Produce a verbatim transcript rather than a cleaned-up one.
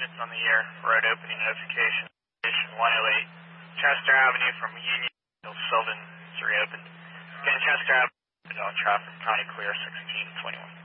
units on the air. Road opening notification. Station one oh eight. Chester Avenue from Union to Sylvan is reopened. Again, Chester Avenue, all traffic, county clear, sixteen twenty-one.